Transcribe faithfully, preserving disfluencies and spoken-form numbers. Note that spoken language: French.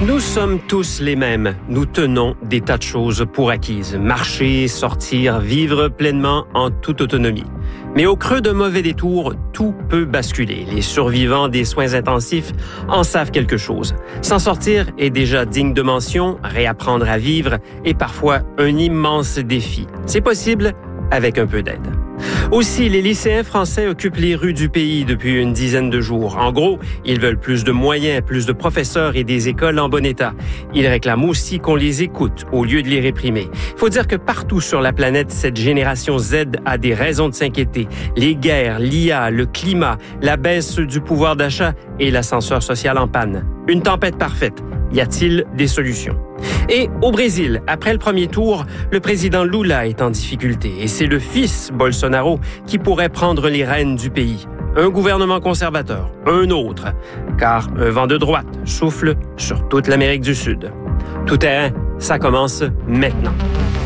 Nous sommes tous les mêmes. Nous tenons des tas de choses pour acquises. Marcher, sortir, vivre pleinement en toute autonomie. Mais au creux d'un mauvais détour, tout peut basculer. Les survivants des soins intensifs en savent quelque chose. S'en sortir est déjà digne de mention, réapprendre à vivre est parfois un immense défi. C'est possible avec un peu d'aide. Aussi, les lycéens français occupent les rues du pays depuis une dizaine de jours. En gros, ils veulent plus de moyens, plus de professeurs et des écoles en bon état. Ils réclament aussi qu'on les écoute au lieu de les réprimer. Il faut dire que partout sur la planète, cette génération Z a des raisons de s'inquiéter. Les guerres, l'I A, le climat, la baisse du pouvoir d'achat et l'ascenseur social en panne. Une tempête parfaite. Y a-t-il des solutions? Et au Brésil, après le premier tour, le président Lula est en difficulté et c'est le fils Bolsonaro qui pourrait prendre les rênes du pays. Un gouvernement conservateur, un autre, car un vent de droite souffle sur toute l'Amérique du Sud. Tout terrain, ça commence maintenant.